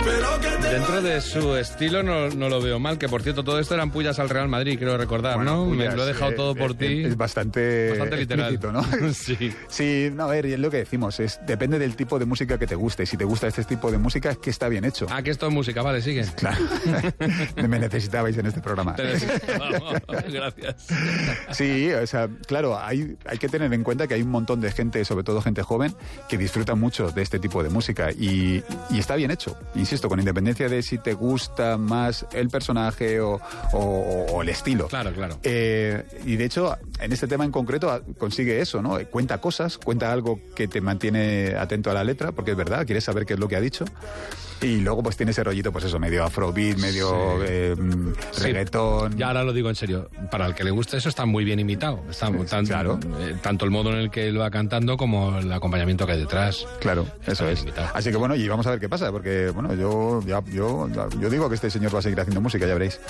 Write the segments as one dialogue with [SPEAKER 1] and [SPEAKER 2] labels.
[SPEAKER 1] Dentro de su estilo no lo veo mal, que por cierto todo esto eran pullas al Real Madrid, quiero recordar, bueno, ¿no? Pullas, me lo he dejado todo por ti.
[SPEAKER 2] Es bastante
[SPEAKER 1] literal,
[SPEAKER 2] explícito, ¿no?
[SPEAKER 1] Sí.
[SPEAKER 2] Sí, no, a ver, y es lo que decimos, depende del tipo de música que te guste. Si te gusta este tipo de música, es que está bien hecho.
[SPEAKER 1] Ah, que esto es música, vale, sigue.
[SPEAKER 2] Claro. Me necesitabais en este programa.
[SPEAKER 1] Gracias.
[SPEAKER 2] Sí, o sea, claro, hay que tener en cuenta que hay un montón de gente, sobre todo gente joven, que disfruta mucho de este tipo de música y está bien hecho, insisto, con independencia de si te gusta más el personaje o el estilo.
[SPEAKER 1] Claro.
[SPEAKER 2] Y de hecho, en este tema en concreto consigue eso, ¿no? Cuenta cosas, cuenta algo que te mantiene atento a la letra, porque es verdad, quieres saber qué es lo que ha dicho. Y luego pues tiene ese rollito, pues eso, medio afrobeat, medio reggaetón.
[SPEAKER 1] Ya ahora lo digo en serio, para el que le guste eso está muy bien imitado.
[SPEAKER 2] Claro.
[SPEAKER 1] Tanto el modo en el que lo va cantando como el acompañamiento que hay detrás.
[SPEAKER 2] Claro, eso es.
[SPEAKER 1] Imitado.
[SPEAKER 2] Así que bueno, y vamos a ver qué pasa, porque bueno, yo digo que este señor va a seguir haciendo música, ya veréis.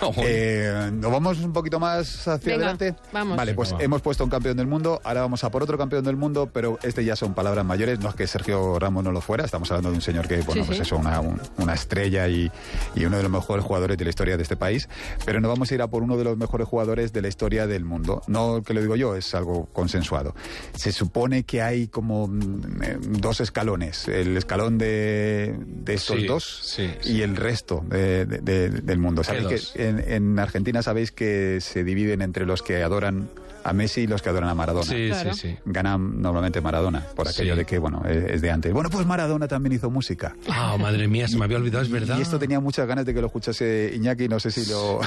[SPEAKER 2] ¿Nos vamos un poquito más hacia adelante?
[SPEAKER 3] Vamos.
[SPEAKER 2] Vale, pues hemos puesto un campeón del mundo, ahora vamos a por otro campeón del mundo, pero ya son palabras mayores, no es que Sergio Ramos no lo fuera, estamos hablando de un señor que, bueno, pues eso, una estrella y uno de los mejores jugadores de la historia de este país, pero no vamos a ir a por uno de los mejores jugadores de la historia del mundo. No que lo digo yo, es algo consensuado. Se supone que hay como dos escalones, el escalón de estos dos y el resto del mundo. Sabéis que en Argentina sabéis que se dividen entre los que adoran a Messi y los que adoran a Maradona.
[SPEAKER 1] Sí.
[SPEAKER 2] Gana normalmente Maradona, por aquello de que, bueno, es de antes. Bueno, pues Maradona también hizo música.
[SPEAKER 1] Ah, madre mía, se me había olvidado, es verdad.
[SPEAKER 2] Y esto tenía muchas ganas de que lo escuchase Iñaki, no sé si lo...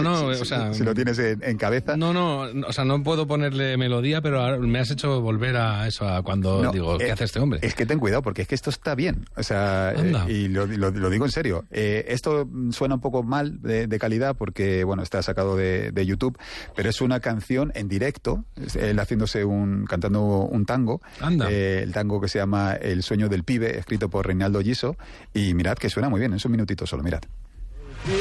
[SPEAKER 2] si lo tienes en cabeza.
[SPEAKER 1] No, o sea, no puedo ponerle melodía, pero ahora me has hecho volver a eso, a cuando digo, ¿qué hace este hombre?
[SPEAKER 2] Es que ten cuidado, porque es que esto está bien, o sea, y lo digo en serio. Esto suena un poco mal de calidad, porque, bueno, está sacado de YouTube, pero es una canción en directo, él cantando un tango, el tango que se llama El sueño del pibe, escrito por Reinaldo Giso, y mirad que suena muy bien, es un minutito solo, mirad.